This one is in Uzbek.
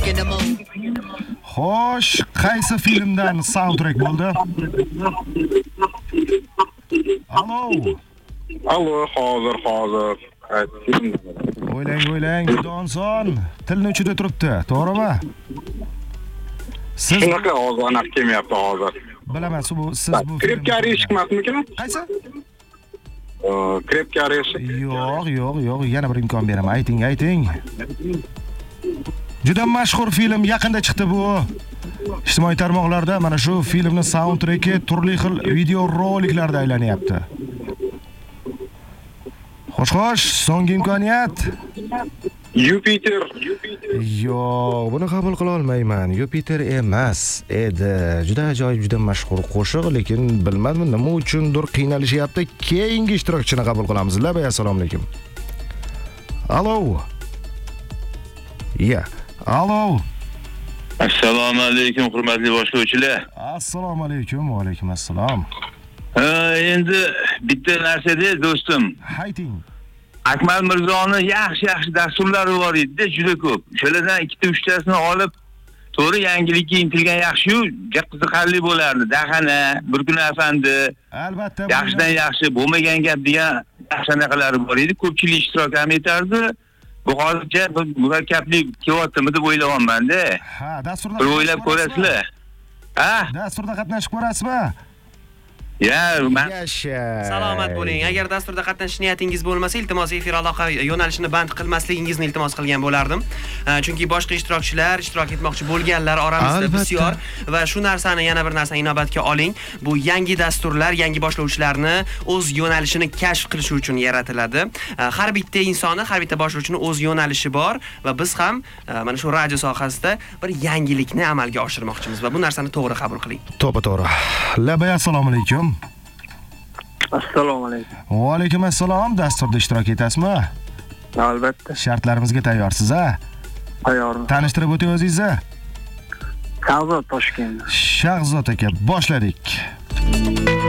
Xo'sh, qaysi filmdan soundtrack bo'ldi? Allo, hozir. O'ylang, juda oson. Tilni uchida turibdi, to'g'rimi? Siz shunaqa ozonaq kelmayapti hozir. Bilaman, siz bu Krepki oreshik emasmikan? Qaysi? Krepki oreshik. Yo'q, yana bir imkon beraman. Ayting. Juda mashhur film yaqinda chiqdi bu. Ijtimoiy tarmoqlarda mana shu filmning soundtracki turli xil video roliklarda aylanyapti. Xo'sh, so'nggi imkoniyat. Jupiter. Yo'q, buni qabul qila olmayman. Jupiter emas edi. Juda ajoyib, juda mashhur qo'shiq, lekin bilmadim nima uchundir qiynalishyapti. Keyingi ishtirokchini qabul qilamiz. Labay, assalomu alaykum. Allo. Allo. Assalomu alaykum, hurmatli boshlovchilar. Assalomu alaykum, va alaykum assalom. Endi bitta narsa-da, do'stim. Ayting. Akmal Mirzoni yaxshi dasturlari bor edi, juda ko'p. O'shalardan 2-3tasini olib, to'g'ri yangilikka intilgan yaxshi-yu, qiziqarli bo'lardi. Dahana, Bir kun afandi. Albatta. Yaxshidan yaxshi, bo'lmagan gap degan sanaqalari bor edi. Ko'pchilik ishtirok ham etardi. Bu hozircha murakkablik kelyaptimi deb o'ylayapman-da. Ha, dasturda. Bir o'ylab ko'rasizlar. Dasturda qatnashib ko'rasizmi? Yasha. Salomat bo'ling. Agar dasturda qatnashish niyatingiz bo'lmasa, iltimos efir aloqa yo'nalishini band qilmasligingizni iltimos qilgan bo'lardim. Chunki boshqa ishtirokchilar ishtirok etmoqchi bo'lganlar oramizda bisyor va shu narsani yana bir narsani inobatga oling. Bu yangi dasturlar, yangi boshlovchilarni o'z yo'nalishini kashf qilish uchun yaratiladi. Har bitta insonni, har bitta boshlovchini o'z yo'nalishi bor va biz ham mana shu radio sohasida bir yangilikni amalga oshirmoqchimiz va bu narsani to'g'ri qabul qiling. To'g'ri. Labay, assalomu alaykum. Assalomu alaykum. Va alaykum assalom. Dasturda ishtirok etasizmi? Albatta. Shartlarimizga tayyorsiz, a? Tayyorman. Tanishtirib o'ting o'zingizni. Shahzod Toshkent. Shahzod aka, boshladik.